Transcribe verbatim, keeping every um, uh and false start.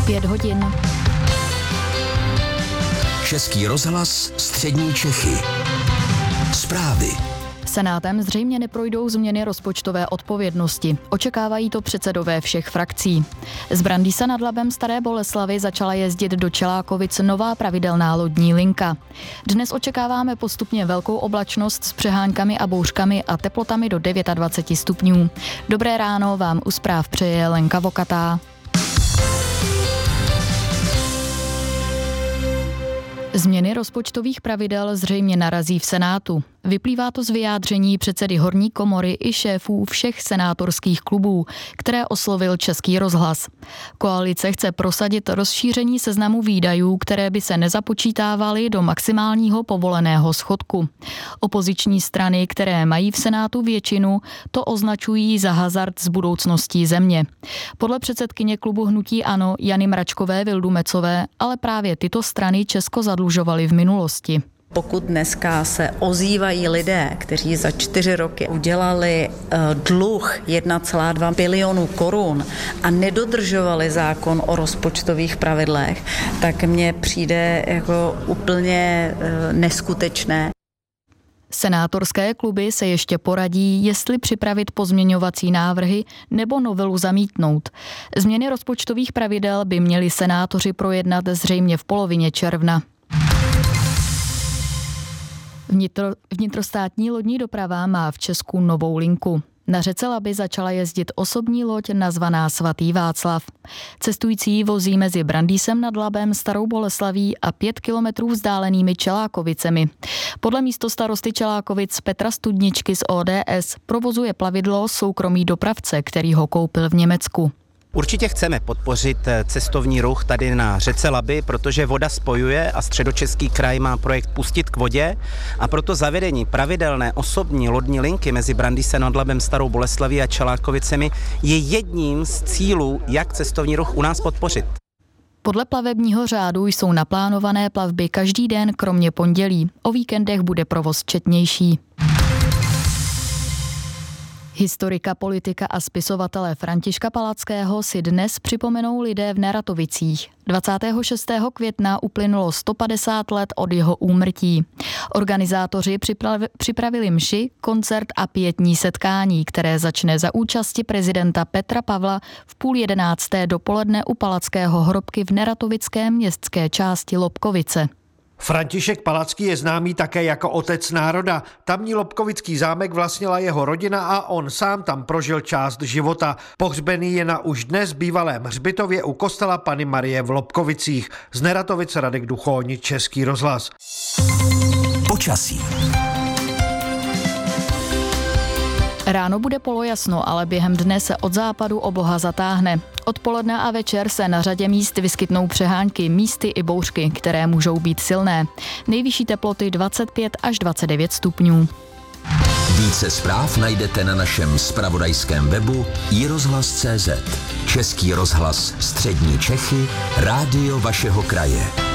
Pět hodin. Český rozhlas Střední Čechy. Zprávy. Senátem zřejmě neprojdou změny rozpočtové odpovědnosti. Očekávají to předsedové všech frakcí. Z Brandýsa nad Labem Staré Boleslavi začala jezdit do Čelákovic nová pravidelná lodní linka. Dnes očekáváme postupně velkou oblačnost s přeháňkami a bouřkami a teplotami do dvacet devět stupňů. Dobré ráno vám u zpráv přeje Lenka Vokatá. Změny rozpočtových pravidel zřejmě narazí v Senátu. Vyplývá to z vyjádření předsedy horní komory i šéfů všech senátorských klubů, které oslovil Český rozhlas. Koalice chce prosadit rozšíření seznamu výdajů, které by se nezapočítávaly do maximálního povoleného schodku. Opoziční strany, které mají v Senátu většinu, to označují za hazard s budoucností země. Podle předsedkyně klubu hnutí ANO Jany Mračkové Vildumecové, ale právě tyto strany Česko zadlužovaly v minulosti. Pokud dneska se ozývají lidé, kteří za čtyři roky udělali dluh jedna celá dva bilionu korun a nedodržovali zákon o rozpočtových pravidlech, tak mně přijde jako úplně neskutečné. Senátorské kluby se ještě poradí, jestli připravit pozměňovací návrhy nebo novelu zamítnout. Změny rozpočtových pravidel by měli senátoři projednat zřejmě v polovině června. Vnitro, vnitrostátní lodní doprava má v Česku novou linku. Na řece Labi začala jezdit osobní loď nazvaná Svatý Václav. Cestující vozí mezi Brandýsem nad Labem, Starou Boleslaví a pět kilometrů vzdálenými Čelákovicemi. Podle místostarosty Čelákovic Petra Studničky z O D S provozuje plavidlo soukromý dopravce, který ho koupil v Německu. Určitě chceme podpořit cestovní ruch tady na řece Labi, protože voda spojuje a Středočeský kraj má projekt Pustit k vodě a proto zavedení pravidelné osobní lodní linky mezi Brandýsem nad Labem, Starou Boleslaví a Čelákovicemi je jedním z cílů, jak cestovní ruch u nás podpořit. Podle plavebního řádu jsou naplánované plavby každý den, kromě pondělí. O víkendech bude provoz četnější. Historika, politika a spisovatele Františka Palackého si dnes připomenou lidé v Neratovicích. dvacátého šestého května uplynulo sto padesát let od jeho úmrtí. Organizátoři připravili mši, koncert a pietní setkání, které začne za účasti prezidenta Petra Pavla v půl jedenácté dopoledne u Palackého hrobky v neratovické městské části Lobkovice. František Palacký je známý také jako otec národa. Tamní Lobkovický zámek vlastnila jeho rodina a on sám tam prožil část života. Pohřbený je na už dnes bývalém hřbitově u kostela Panny Marie v Lobkovicích. Z Neratovic Radek Duchoň, Český rozhlas. Počasí. Ráno bude polojasno, ale během dne se od západu obloha zatáhne. Odpoledne a večer se na řadě míst vyskytnou přehánky, místy i bouřky, které můžou být silné. Nejvyšší teploty dvacet pět až dvacet devět stupňů. Více zpráv najdete na našem zpravodajském webu i rozhlas tečka cé zet. Český rozhlas Střední Čechy, rádio vašeho kraje.